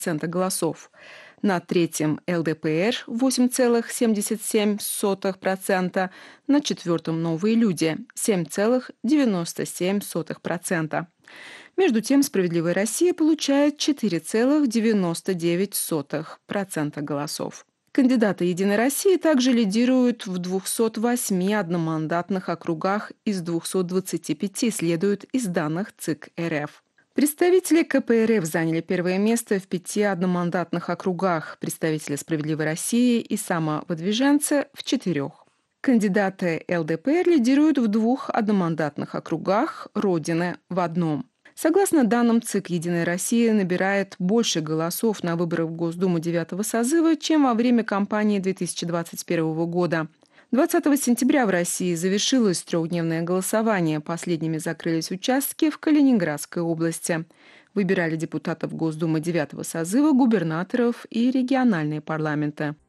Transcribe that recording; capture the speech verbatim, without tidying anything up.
голосов. На третьем эл дэ пэ эр восемь целых семьдесят семь сотых процента, на четвертом «Новые люди» семь целых девяносто семь сотых процента. Между тем «Справедливая Россия» получает четыре целых девяносто девять сотых процента голосов. Кандидаты «Единой России» также лидируют в двухстах восьми одномандатных округах из двухсот двадцати пяти, следует из данных ЦИК эр эф. Представители ка пэ эр эф заняли первое место в пяти одномандатных округах, представители «Справедливой России» и самовыдвиженцы в четырех. Кандидаты эл дэ пэ эр лидируют в двух одномандатных округах, Родины в одном. Согласно данным ЦИК, «Единая Россия» набирает больше голосов на выборах в Госдуму девятого созыва, чем во время кампании две тысячи двадцать первого года. двадцатого сентября в России завершилось трехдневное голосование. Последними закрылись участки в Калининградской области. Выбирали депутатов Госдумы девятого созыва, губернаторов и региональные парламенты.